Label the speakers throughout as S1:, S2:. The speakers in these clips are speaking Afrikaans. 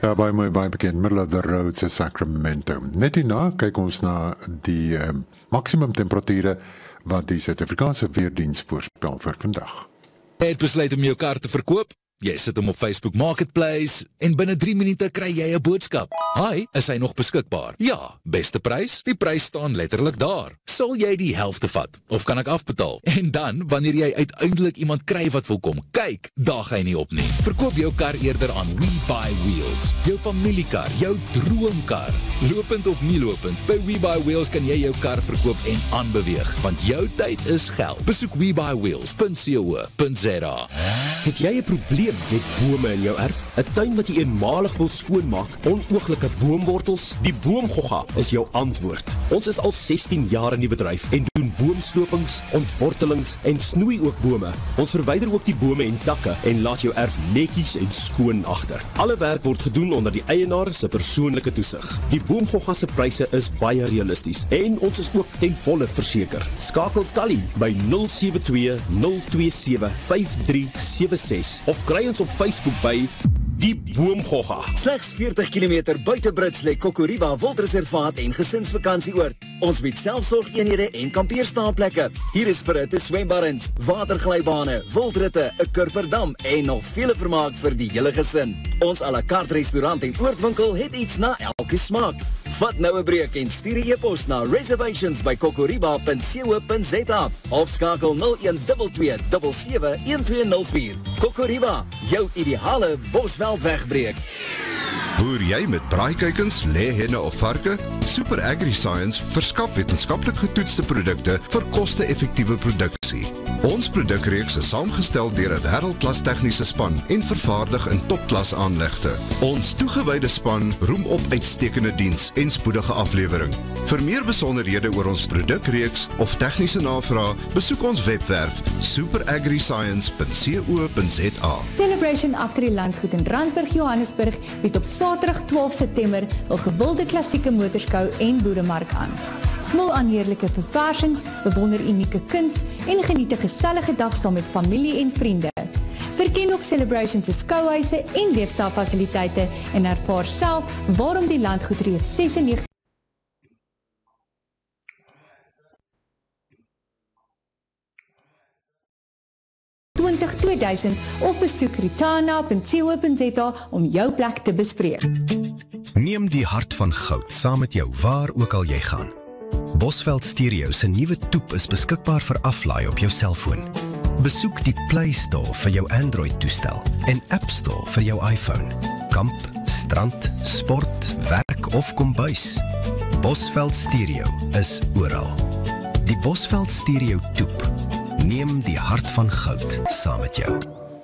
S1: Ja, baie bekend, middle of the road se Sacramento. Net hierna kyk ons na die maksimum temperature wat die Suid-Afrikaanse weerdiens voorspel vir vandag.
S2: Jy het besluit om jou kar te verkoop? Jy sit hom op Facebook Marketplace en binne 3 minute kry jy 'n boodskap. Hi, is hy nog beskikbaar? Ja, beste prys? Die prys staan letterlik daar. Sal jy die helfte vat of kan ek afbetaal? En dan, wanneer jy uiteindelik iemand kry wat wil kom kyk, daag hy nie op nie. Verkoop jou kar eerder aan WeBuyWheels. Jou familiekar, jou droomkar. Lopend of nie lopend, by WeBuyWheels kan jy jou kar verkoop en aanbeweeg, want jou tyd is geld. Besoek WeBuyWheels.co.za.
S3: Het jy 'n probleem met bome in jou erf? 'n Tuin wat jy eenmalig wil skoonmaak, onooglike boomwortels? Die Boomgogga is jou antwoord. Ons is al 16 jaar in die bedryf en doen boomslopings, ontwortelings en snoei ook bome. Ons verwyder ook die bome en takke en laat jou erf netjies en skoon agter. Alle werk word gedoen onder die eienaar se persoonlike toesig. Die Boomgogga se pryse is baie realisties en ons is ook ten volle verseker. Skakel Kali by 072 027 5376 of kry ons op Facebook by Die Boomgogga.
S4: Slegs 40 km buite Brits lê Kokoriba Wildreservaat en gesinsvakantieoord. Ons bied selfsorgeenhede en kampeerstaanplekke. Hier is verhitte swembaddens, waterglybane, wildritte, 'n kurperdam en nog vele vermaak vir die hele gesin. Ons à la carte restaurant en oordwinkel het iets na elke smaak. Vat nou 'n breek en stuur 'n e-pos na reservations@kokoriba.co.za of skakel 0122 77 1204. Kokoriba, jou ideale Bosveld wegbreek.
S5: Boer jy met braaikuikens, lêhenne of varke? Super AgriScience verskaf wetenskaplik getoetste produkte vir koste-effektiewe produksie. Ons produkreeks is saamgestel deur 'n wêreldklas tegniese span en vervaardig in topklas aanlegte. Ons toegewyde span roem op uitstekende diens en spoedige aflewering. Vir meer besonderhede oor ons produkreeks of tegniese navraag, besoek ons webwerf superagriscience.co.za.
S6: Celebration After die Landgoed in Randburg, Johannesburg bied op Saterdag 12 September 'n gewilde klassieke motorskou en boeremark aan. Smil aan heerlike verversings, bewonder unieke kuns en geniet 'n gesellige dag saam met familie en vriende. Verken ook Celebration se skouhuise en leefstylfasiliteite en ervaar self waarom die landgoed reeds 96 2020 of besoek ritana.co.za om jou plek te bespreek.
S7: Neem die hart van goud saam met jou waar ook al jy gaan. Bosveld Stereo se nuwe toep is beskikbaar vir aflaai op jou selfoon. Besoek die Play Store vir jou Android-toestel en App Store vir jou iPhone. Kamp, strand, sport, werk of kombuis. Bosveld Stereo is oral. Die Bosveld Stereo toep. Neem die hart van goud saam met jou.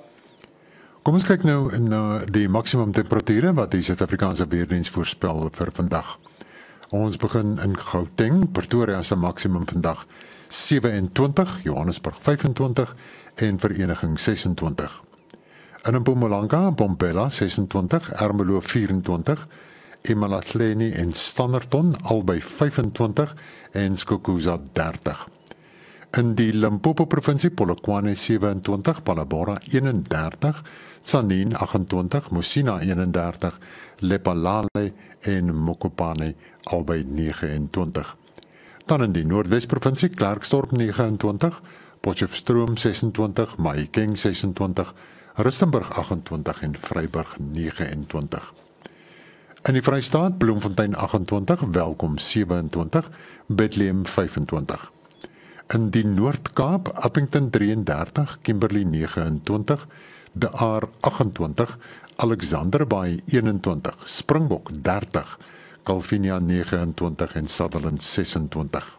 S1: Kom ons kyk nou na die maksimum temperature wat die Suid-Afrikaanse weerdiens voorspel vir vandag. Ons begin in Gauteng, Pretoria se maksimum vandag 27, Johannesburg 25 en Vereniging 26. In Mpumalanga, Bombela 26, Ermelo 24, eMalahleni en Standerton albei 25 en Skukuza 30. In die Limpopo provinsie, Polokwane 27, Palabora 31, Tzaneen 28, Musina 31, Lephalale en Mokopane albei 29. Dan in die Noordwes-provinsie, Klerksdorp 29, Potchefstroom 26, Mahikeng 26, Rustenburg 28 en Vryburg 29. In die Vrystaat, Bloemfontein 28, Welkom 27, Bethlehem 25. In die Noord-Kaap, Appington 33, Kimberley 29, De Aar 28, Alexanderbaai 21, Springbok 30, Calvinia 29 en Sutherland 26.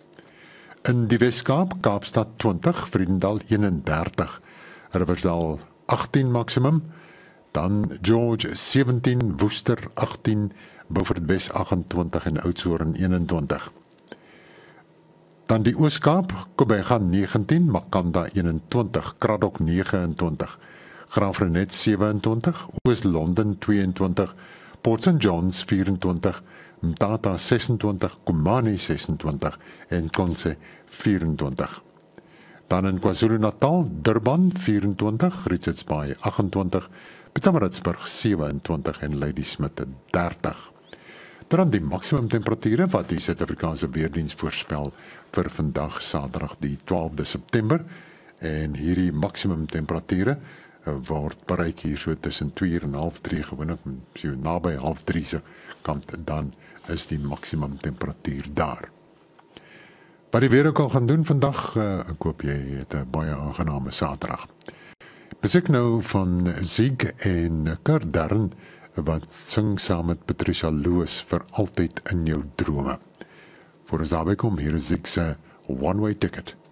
S1: In die Wes-Kaap, Kaapstad 20, Vredendal 31, Riversdal 18 maksimum, dan George 17, Woester 18, Beaufort Wes 28 en Oudtshoorn 21. Dan die Oos-Kaap, Kobega 19, Makanda 21, Kraddock 29, Graafrenet 27, Oos-London 22, Port St. John's 24, Mthatha 26, Kumani 26 en Konse 24. Dan in KwaZulu-Natal, Durban 24, Richards Bay 28, Pietermaritzburg 27 en Ladysmith 30. Dan die maksimum temperature wat die Suid-Afrikaanse Weerdiens voorspel vir vandag Saterdag die 12de September en hierdie maksimum temperature word bereik hier so tussen 2 en half 3 gewoonlik so naby half 3 se kant dan is die maksimum temperatuur daar. Wat die weer ook al gaan doen vandag, ek hoop jy het 'n baie aangename Saterdag. Besoek nou van Zieg en Kurt Darren wat sing saam met Patricia Loos vir altyd in jou drome. Voor ons daarby kom, hier is Zieg se One Way Ticket.